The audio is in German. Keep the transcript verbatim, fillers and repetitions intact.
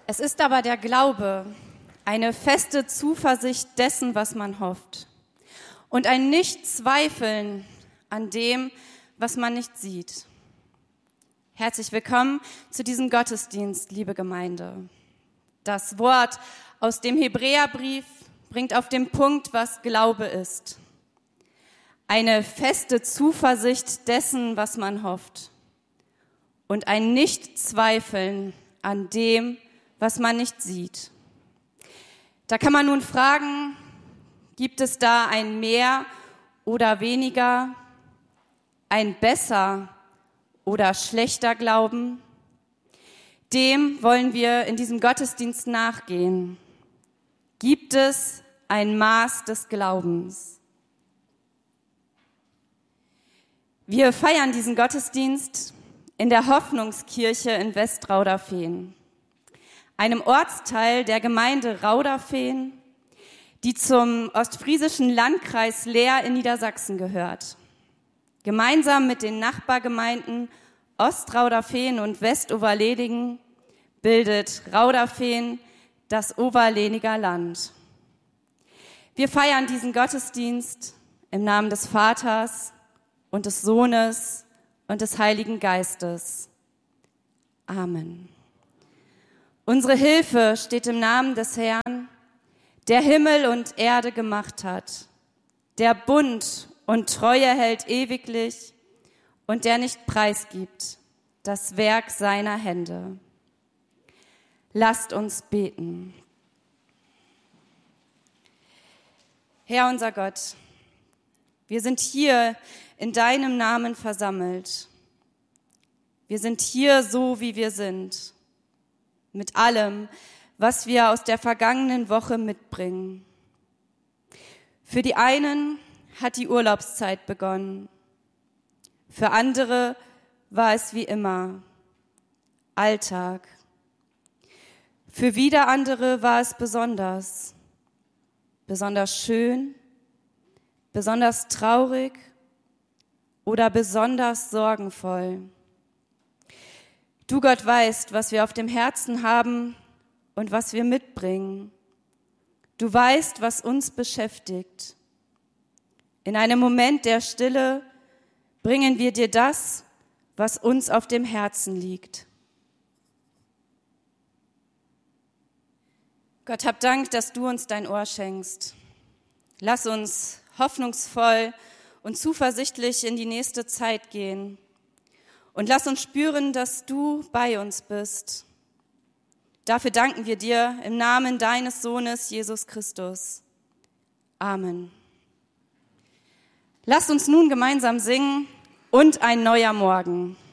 Es ist aber der Glaube, eine feste Zuversicht dessen, was man hofft, und ein Nichtzweifeln an dem, was man nicht sieht. Herzlich willkommen zu diesem Gottesdienst, liebe Gemeinde. Das Wort aus dem Hebräerbrief bringt auf den Punkt, was Glaube ist. Eine feste Zuversicht dessen, was man hofft, und ein Nichtzweifeln an dem, was man nicht sieht. Da kann man nun fragen, gibt es da ein mehr oder weniger, ein besser oder schlechter Glauben? Dem wollen wir in diesem Gottesdienst nachgehen. Gibt es ein Maß des Glaubens? Wir feiern diesen Gottesdienst in der Hoffnungskirche in Westrauderfehn, einem Ortsteil der Gemeinde Rauderfehn, die zum ostfriesischen Landkreis Leer in Niedersachsen gehört. Gemeinsam mit den Nachbargemeinden Ostrauderfehn und Westoverledingen bildet Rauderfehn das Oberlehniger Land. Wir feiern diesen Gottesdienst im Namen des Vaters und des Sohnes und des Heiligen Geistes. Amen. Unsere Hilfe steht im Namen des Herrn, der Himmel und Erde gemacht hat, der Bund und Treue hält ewiglich und der nicht preisgibt das Werk seiner Hände. Lasst uns beten. Herr unser Gott, wir sind hier in deinem Namen versammelt. Wir sind hier so, wie wir sind, mit allem, was wir aus der vergangenen Woche mitbringen. Für die einen hat die Urlaubszeit begonnen. Für andere war es wie immer Alltag. Für wieder andere war es besonders, besonders schön, besonders traurig oder besonders sorgenvoll. Du, Gott, weißt, was wir auf dem Herzen haben und was wir mitbringen. Du weißt, was uns beschäftigt. In einem Moment der Stille bringen wir dir das, was uns auf dem Herzen liegt. Gott, hab Dank, dass du uns dein Ohr schenkst. Lass uns hoffnungsvoll und zuversichtlich in die nächste Zeit gehen. Und lass uns spüren, dass du bei uns bist. Dafür danken wir dir im Namen deines Sohnes Jesus Christus. Amen. Lasst uns nun gemeinsam singen und ein neuer Morgen.